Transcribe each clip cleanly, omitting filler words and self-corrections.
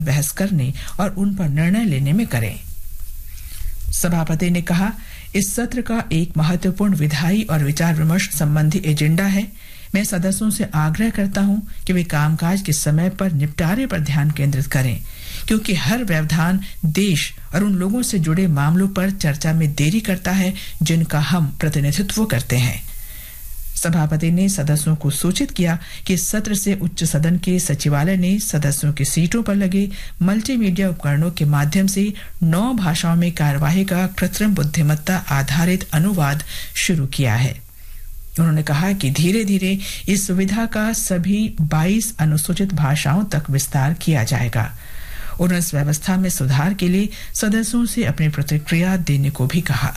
बहस करने और उन पर निर्णय लेने में करें। सभापति ने कहा, इस सत्र का एक महत्वपूर्ण विधायी और विचार विमर्श संबंधी एजेंडा है। मैं सदस्यों से आग्रह करता हूं कि वे कामकाज के समय पर निपटारे पर ध्यान केंद्रित करें, क्योंकि हर व्यवधान देश और उन लोगों से जुड़े मामलों पर चर्चा में देरी करता है जिनका हम प्रतिनिधित्व करते हैं। सभापति ने सदस्यों को सूचित किया कि इस सत्र से उच्च सदन के सचिवालय ने सदस्यों की सीटों पर लगे मल्टीमीडिया उपकरणों के माध्यम से 9 भाषाओं में कार्यवाही का कृत्रिम बुद्धिमत्ता आधारित अनुवाद शुरू किया है। उन्होंने कहा कि धीरे धीरे इस सुविधा का सभी 22 अनुसूचित भाषाओं तक विस्तार किया जाएगा। उन्होंने इस व्यवस्था में सुधार के लिए सदस्यों से अपनी प्रतिक्रिया देने को भी कहा।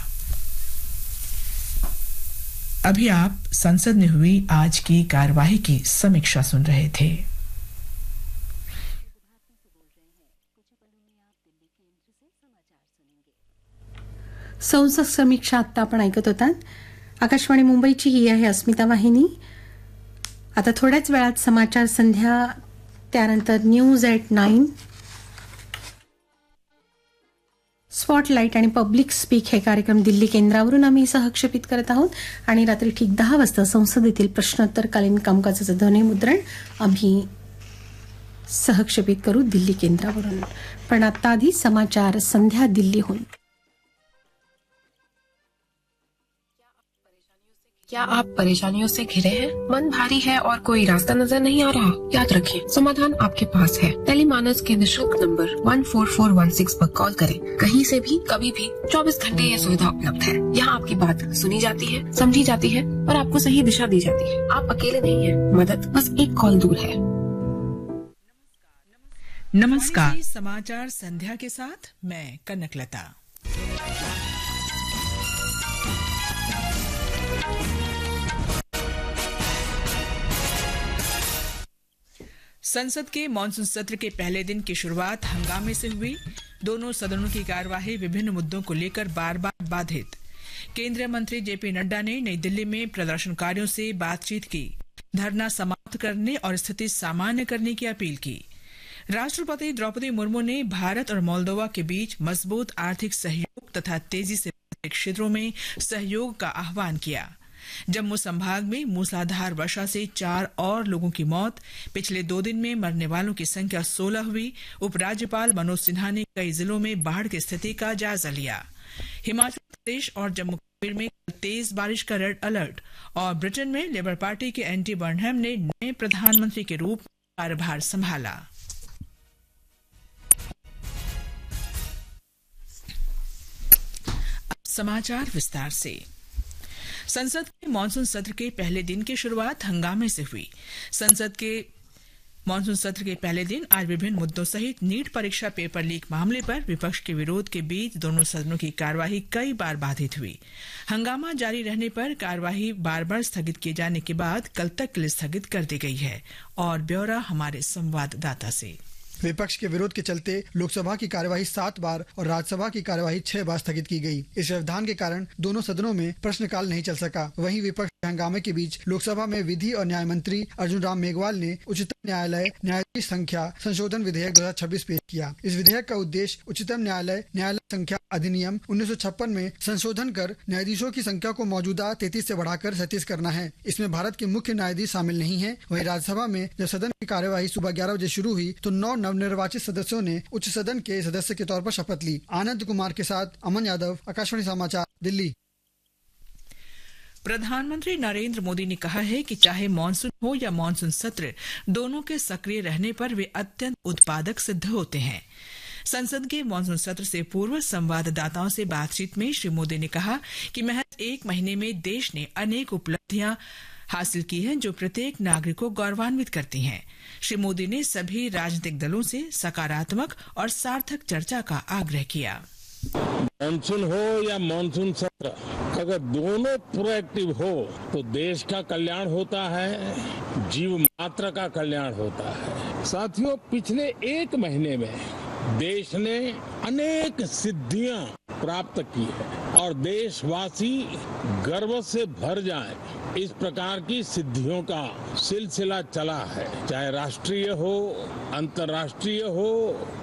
अभी आप संसद में हुई आज की कार्यवाही की समीक्षा सुन रहे थे। संसद समीक्षा आता आपण ऐकत होतात। आकाशवाणी मुंबईची ही आहे अस्मिता वाहिनी। आता थोड्याच वेळात समाचार संध्या, त्यानंतर न्यूज ॲट 9, स्पॉटलाइट आणि पब्लिक स्पीक हे कार्यक्रम दिल्ली केंद्रावरून आम्ही सहक्षेपित करत आहोत आणि रात्री ठीक 10 वाजता संसदेतील प्रश्नोत्तरकालीन कामकाजाचं ध्वनिमुद्रण आम्ही सहक्षेपित करू दिल्ली केंद्रावरून। पण आता आधी समाचार संध्या दिल्लीहून। क्या आप परेशानियों से घिरे हैं? मन भारी है और कोई रास्ता नजर नहीं आ रहा? याद रखें, समाधान आपके पास है। टेलीमानस के निःशुल्क नंबर 14416 पर कॉल करें। कहीं से भी, कभी भी, 24 घंटे यह सुविधा उपलब्ध है। यहाँ आपकी बात सुनी जाती है, समझी जाती है और आपको सही दिशा दी जाती है। आप अकेले नहीं हैं। मदद बस एक कॉल दूर है। नमस्कार, समाचार संध्या के साथ मैं कनकलता। संसद के मानसून सत्र के पहले दिन की शुरुआत हंगामे से हुई। दोनों सदनों की कार्यवाही विभिन्न मुद्दों को लेकर बार बार बाधित। केंद्रीय मंत्री जेपी नड्डा ने नई दिल्ली में प्रदर्शनकारियों से बातचीत की, धरना समाप्त करने और स्थिति सामान्य करने की अपील की। राष्ट्रपति द्रौपदी मुर्मू ने भारत और मोल्दोवा के बीच मजबूत आर्थिक सहयोग तथा तेजी से बढ़ते क्षेत्रों में सहयोग का आह्वान किया। जम्मू संभाग में मूसलाधार वर्षा से 4 और लोगों की मौत। पिछले 2 दिन में मरने वालों की संख्या 16 हुई। उपराज्यपाल मनोज सिन्हा ने कई जिलों में बाढ़ की स्थिति का जायजा लिया। हिमाचल प्रदेश और जम्मू कश्मीर में तेज बारिश का रेड अलर्ट। और ब्रिटेन में लेबर पार्टी के एंडी बर्नहम ने नए प्रधानमंत्री के रूप में कार्यभार संभाला। समाचार विस्तार से। संसद के मानसून सत्र के पहले दिन की शुरुआत हंगामे से हुई। संसद के मानसून सत्र के पहले दिन आज विभिन्न मुद्दों सहित नीट परीक्षा पेपर लीक मामले पर विपक्ष के विरोध के बीच दोनों सदनों की कार्यवाही कई बार बाधित हुई। हंगामा जारी रहने पर कार्यवाही बार बार स्थगित किए जाने के बाद कल तक के लिए स्थगित कर दी गई है। और ब्यौरा हमारे संवाददाता से। विपक्ष के विरोध के चलते लोकसभा की कार्यवाही 7 बार और राज्यसभा की कार्यवाही 6 बार स्थगित की गई। इस व्यवधान के कारण दोनों सदनों में प्रश्नकाल नहीं चल सका। वहीं विपक्ष के हंगामे के बीच लोकसभा में विधि और न्याय मंत्री अर्जुन राम मेघवाल ने उच्चतम न्यायालय न्यायाधीश संख्या संशोधन विधेयक 2026 पेश किया। इस विधेयक का उद्देश्य उच्चतम न्यायालय न्यायालय संख्या अधिनियम 1956 में संशोधन कर न्यायाधीशों की संख्या को मौजूदा 33 से बढ़ाकर 37 करना है। इसमें भारत के मुख्य न्यायाधीश शामिल नहीं है। वहीं राज्यसभा में जब सदन की कार्यवाही सुबह 11 बजे शुरू हुई तो 9 नवनिर्वाचित सदस्यों ने उच्च सदन के सदस्य के तौर पर शपथ ली। आनंद कुमार के साथ अमन यादव, आकाशवाणी समाचार, दिल्ली। प्रधानमंत्री नरेंद्र मोदी ने कहा है कि चाहे मानसून हो या मानसून सत्र, दोनों के सक्रिय रहने पर वे अत्यंत उत्पादक सिद्ध होते हैं। संसद के मानसून सत्र से पूर्व संवाददाताओं से बातचीत में श्री मोदी ने कहा कि महज 1 महीने में देश ने अनेक उपलब्धियां हासिल की हैं जो प्रत्येक नागरिक को गौरवान्वित करती हैं। श्री मोदी ने सभी राजनीतिक दलों से सकारात्मक और सार्थक चर्चा का आग्रह किया। मानसून हो या मानसून सत्र, अगर दोनों प्रोएक्टिव हो तो देश का कल्याण होता है, जीव मात्र का कल्याण होता है। साथियों, पिछले 1 महीने में देश ने अनेक सिद्धियां प्राप्त की है और देशवासी गर्व से भर जाएं इस प्रकार की सिद्धियों का सिलसिला चला है, चाहे राष्ट्रीय हो, अंतर्राष्ट्रीय हो